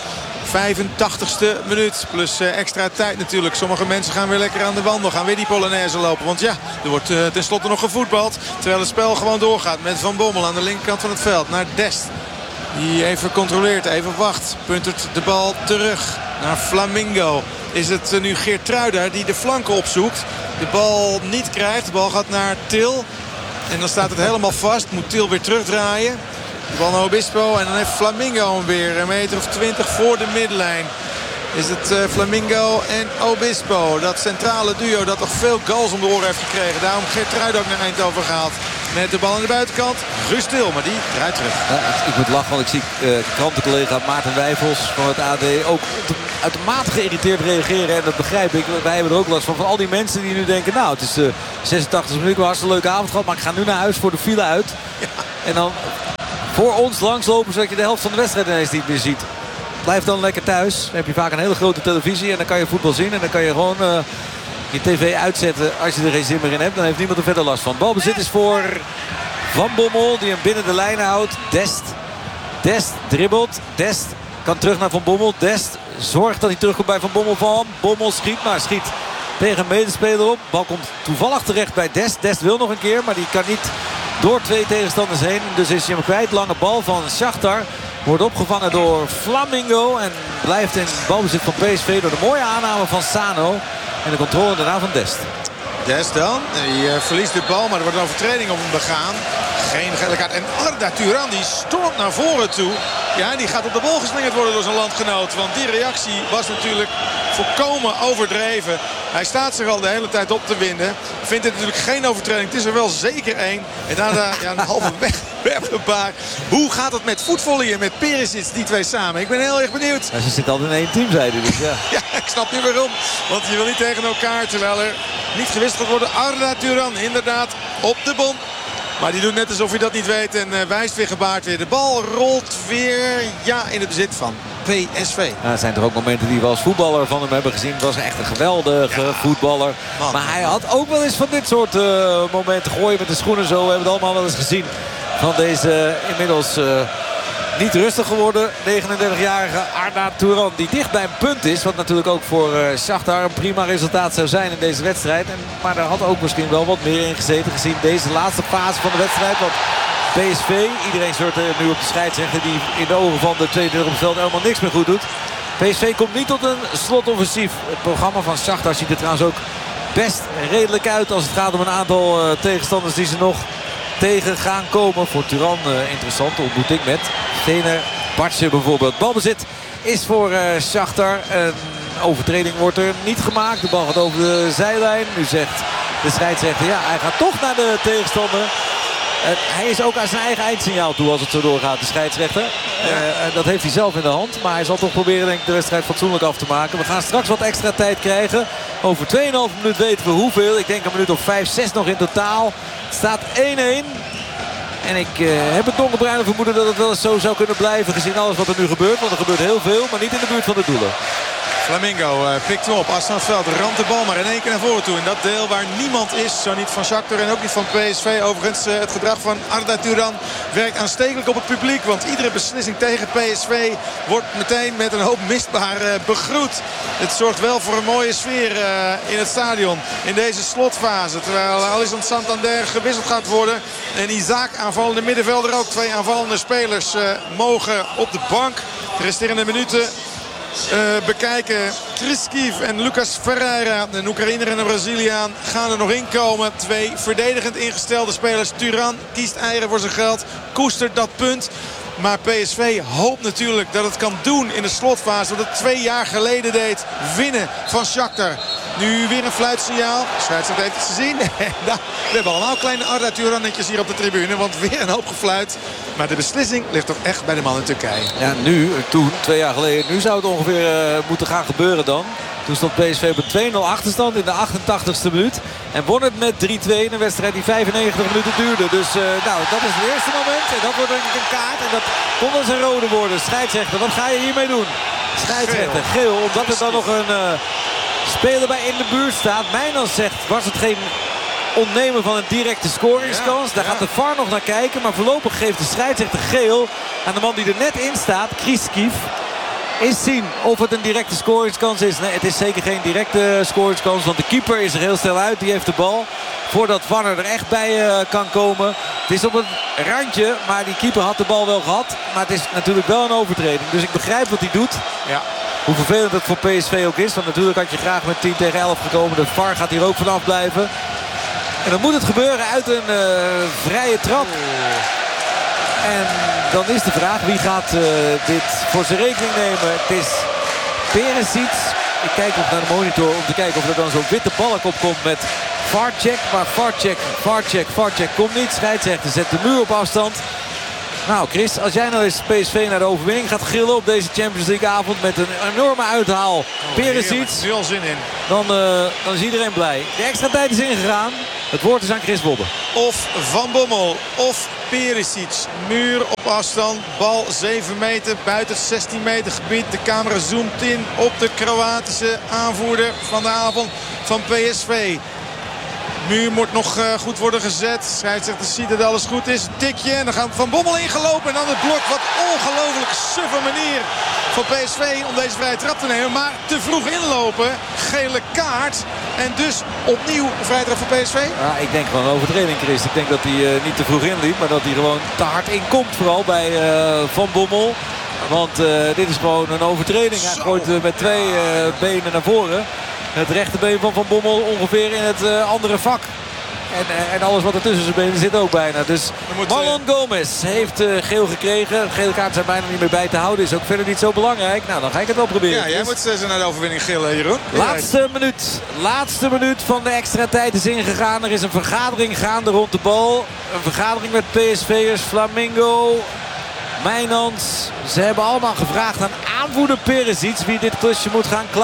85ste minuut. Plus extra tijd natuurlijk. Sommige mensen gaan weer lekker aan de wandel. Gaan weer die Polonaise lopen. Want ja, er wordt tenslotte nog gevoetbald. Terwijl het spel gewoon doorgaat met Van Bommel aan de linkerkant van het veld. Naar Dest. Die even controleert, even wacht. Puntert de bal terug naar Flamingo. Is het nu Geertruida die de flanken opzoekt. De bal niet krijgt. De bal gaat naar Til. En dan staat het helemaal vast. Moet Til weer terugdraaien. De bal naar Obispo. En dan heeft Flamingo hem weer. Een meter of 20 voor de middenlijn. Is het Flamingo en Obispo. Dat centrale duo dat toch veel goals om de oren heeft gekregen. Daarom Geertruida ook naar Eindhoven gehaald. Met de bal aan de buitenkant. Guus Til, maar die draait terug. Ja, ik moet lachen, want ik zie krantencollega Maarten Wijfels van het AD ook uitermate geïrriteerd reageren. En dat begrijp ik. Wij hebben er ook last van al die mensen die nu denken, nou het is 86 minuten, een hartstikke leuke avond gehad. Maar ik ga nu naar huis voor de file uit. Ja. En dan voor ons langslopen zodat je de helft van de wedstrijd ineens niet meer ziet. Blijf dan lekker thuis. Dan heb je vaak een hele grote televisie en dan kan je voetbal zien. En dan kan je gewoon je tv uitzetten als je er geen zin meer in hebt. Dan heeft niemand er verder last van. Balbezit is voor Van Bommel die hem binnen de lijnen houdt. Dest dribbelt. Dest kan terug naar Van Bommel. Dest zorgt dat hij terugkomt bij Van Bommel. Van Bommel schiet, maar schiet tegen een medespeler op. Bal komt toevallig terecht bij Dest. Dest wil nog een keer, maar die kan niet door 2 tegenstanders heen. Dus is hij hem kwijt. Lange bal van Shakhtar. Wordt opgevangen door Flamingo. En blijft in balbezit van PSV door de mooie aanname van Sano. En de controle daarna van Dest. Dest dan. Die verliest de bal, maar er wordt een overtreding op hem begaan. Geen gele kaart. En Arda Turan die stormt naar voren toe. Ja, die gaat op de bal geslingerd worden door zijn landgenoot. Want die reactie was natuurlijk volkomen overdreven. Hij staat zich al de hele tijd op te winden. Vindt het natuurlijk geen overtreding. Het is er wel zeker één. En daarna een halve wegwerpgebaar. Hoe gaat het met voetvolleyen, met Perisic, die twee samen? Ik ben heel erg benieuwd. Ja, ze zitten altijd in één team, zei hij dus. Ja. Ja, ik snap niet waarom. Want je wil niet tegen elkaar, terwijl er niet gewisseld wordt. Arda Turan inderdaad op de bon. Maar die doet net alsof hij dat niet weet en wijst weer, gebaard weer. De bal rolt weer in het bezit van PSV. Ja, zijn er ook momenten die we als voetballer van hem hebben gezien. Het was echt een geweldige voetballer. Man. Maar hij had ook wel eens van dit soort momenten. Gooien met de schoenen zo. We hebben het allemaal wel eens gezien. Van deze inmiddels niet rustig geworden 39-jarige Arda Turan. Die dicht bij een punt is. Wat natuurlijk ook voor Shakhtar een prima resultaat zou zijn in deze wedstrijd. Maar daar had ook misschien wel wat meer in gezeten. Gezien deze laatste fase van de wedstrijd. Want PSV, iedereen zorgt nu op de scheidsrechter. Die in de ogen van de 22 op het veld helemaal niks meer goed doet. PSV komt niet tot een slotoffensief. Het programma van Shakhtar ziet er trouwens ook best redelijk uit. Als het gaat om een aantal tegenstanders die ze nog tegen gaan komen. Voor Turan interessant. Ontmoet ik met Vener Bartje bijvoorbeeld. Balbezit is voor Shakhtar. Een overtreding wordt er niet gemaakt. De bal gaat over de zijlijn. Nu zegt de scheidsrechter, ja, hij gaat toch naar de tegenstander. Hij is ook aan zijn eigen eindsignaal toe als het zo doorgaat, de scheidsrechter. Dat heeft hij zelf in de hand. Maar hij zal toch proberen, denk ik, de wedstrijd fatsoenlijk af te maken. We gaan straks wat extra tijd krijgen. Over 2,5 minuut weten we hoeveel. Ik denk een minuut of 5, 6 nog in totaal. Het staat 1-1. En ik heb het donkerbruine vermoeden dat het wel eens zo zou kunnen blijven. Gezien alles wat er nu gebeurt. Want er gebeurt heel veel, maar niet in de buurt van de doelen. Flamingo pikt hem op. Assenveld ramt de bal maar in één keer naar voren toe. In dat deel waar niemand is. Zo niet van Shakhtar en ook niet van PSV. Overigens het gedrag van Arda Turan werkt aanstekelijk op het publiek. Want iedere beslissing tegen PSV wordt meteen met een hoop mistbaar begroet. Het zorgt wel voor een mooie sfeer in het stadion. In deze slotfase. Terwijl Alisson Santander gewisseld gaat worden. En Isaac, aanvallende middenvelder ook. 2 aanvallende spelers mogen op de bank. De resterende minuten bekijken. Kriskiv en Lucas Ferreira, een Oekraïner en een Braziliaan, gaan er nog in komen. 2 verdedigend ingestelde spelers. Turan kiest eieren voor zijn geld. Koestert dat punt. Maar PSV hoopt natuurlijk dat het kan doen in de slotfase. Wat het 2 jaar geleden deed. Winnen van Shakhtar. Nu weer een fluitsignaal. De scheidsrechter heeft het gezien. We hebben allemaal kleine Arda Turannetjes hier op de tribune. Want weer een hoop gefluit. Maar de beslissing ligt toch echt bij de man in Turkije. Ja, toen, 2 jaar geleden. Nu zou het ongeveer moeten gaan gebeuren dan. Toen stond PSV op een 2-0 achterstand in de 88ste minuut. En won het met 3-2 in een wedstrijd die 95 minuten duurde. Dus dat is het eerste moment. En dat wordt denk ik een kaart. En dat kon wel eens een rode worden. Scheidsrechter, wat ga je hiermee doen? Scheidsrechter, geel. Omdat er dan nog een speler bij in de buurt staat. Mijnans zegt, was het geen ontnemen van een directe scoringskans. Daar gaat de VAR nog naar kijken. Maar voorlopig geeft de scheidsrechter geel aan de man die er net in staat. Kriskiv. is zien of het een directe scoringskans is. Nee, het is zeker geen directe scoringskans. Want de keeper is er heel snel uit. Die heeft de bal. Voordat Warner er echt bij kan komen. Het is op het randje. Maar die keeper had de bal wel gehad. Maar het is natuurlijk wel een overtreding. Dus ik begrijp wat hij doet. Ja. Hoe vervelend het voor PSV ook is. Want natuurlijk had je graag met 10 tegen 11 gekomen. De VAR gaat hier ook vanaf blijven. En dan moet het gebeuren uit een vrije trap. En dan is de vraag wie gaat dit voor zijn rekening nemen. Het is Perisic. Ik kijk nog naar de monitor om te kijken of er dan zo'n witte balk op komt met VAR-check. Maar VAR-check komt niet. Scheidsrechter zet de muur op afstand. Nou Chris, als jij nou eens PSV naar de overwinning gaat gillen op deze Champions League avond met een enorme uithaal. Perisic. Nu al zin in. Dan is iedereen blij. De extra tijd is ingegaan. Het woord is aan Chris Wobbe. Of Van Bommel of Perisic. Muur op afstand. Bal 7 meter buiten het 16 meter gebied. De camera zoomt in op de Kroatische aanvoerder van de avond van PSV. Muur moet nog goed worden gezet. Scheidsrechter ziet dat alles goed is. Tikje en dan gaat Van Bommel ingelopen. En dan het blok. Wat ongelooflijk suffe manier van PSV om deze vrije trap te nemen. Maar te vroeg inlopen. Gele kaart. En dus opnieuw een vrije trap voor PSV. Ja, ik denk gewoon een overtreding, Chris. Ik denk dat hij niet te vroeg inliep. Maar dat hij gewoon te hard inkomt. Vooral bij Van Bommel. Want dit is gewoon een overtreding. Hij gooit met 2 benen naar voren. Het rechterbeen van Van Bommel ongeveer in het andere vak. En alles wat er tussen zijn benen zit ook bijna. Dus Marlon Gomez heeft geel gekregen. Gele kaart zijn bijna niet meer bij te houden. Is ook verder niet zo belangrijk. Nou, dan ga ik het wel proberen. Ja, jij moet ze naar de overwinning gillen, Jeroen. Laatste minuut van de extra tijd is ingegaan. Er is een vergadering gaande rond de bal. Een vergadering met PSV'ers. Flamingo, Mijnans. Ze hebben allemaal gevraagd aan aanvoerder Perisic wie dit klusje moet gaan klaren.